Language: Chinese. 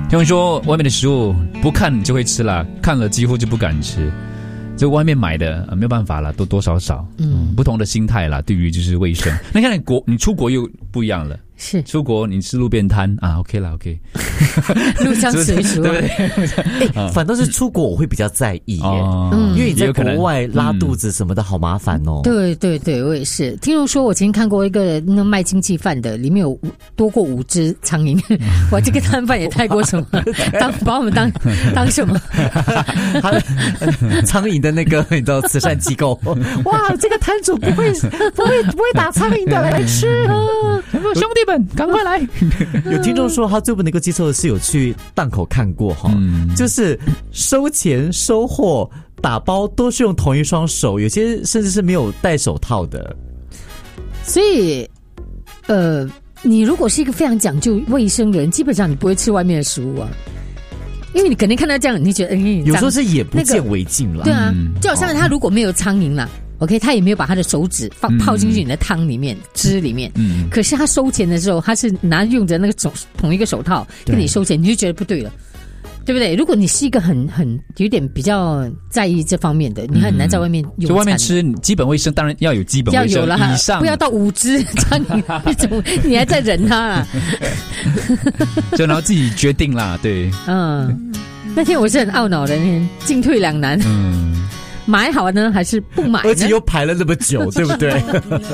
听说外面的食物不看就会吃啦，看了几乎就不敢吃。就外面买的没有办法了，多少少，不同的心态啦。对于就是卫生，那看你出国又不一样了。 是出国你吃路边摊啊 ，OK 啦 ，OK， 入乡随俗， 对不对？反倒是出国我会比较在意耶，因为你在国外拉肚子什么的，好麻烦哦。 对对对，我也是。听说我曾经看过一个那卖经济饭的，里面有多过5只苍蝇，哇，这个摊贩也太过什么，把我们当什么？ 苍蝇的那个你知道慈善机构，哇，这个摊主不会打苍蝇的来吃啊， 兄弟。赶快来！ 有听众说他最不能够接受的是有去档口看过哈，就是收钱收货打包都是用同一双手，有些甚至是没有戴手套的。 所以你如果是一个非常讲究卫生的人，基本上你不会吃外面的食物啊，因为你肯定看到这样你觉得有时候是眼不见为净了。 对啊，就好像他如果没有苍蝇啦，OK， 他也没有把他的手指泡进去你的汤里面、汁里面。可是他收钱的时候，他是用着那个同一个手套跟你收钱，你就觉得不对了，对不对？如果你是一个很有点比较在意这方面的，你很难在外面用餐。 就外面吃基本卫生，当然要有基本卫生以上， 不要到5只苍蝇，你还在忍他啊？ 就然后自己决定啦，对。 那天我是很懊恼的，那天进退两难。买好呢，还是不买呢？ 而且又排了那么久，对不对？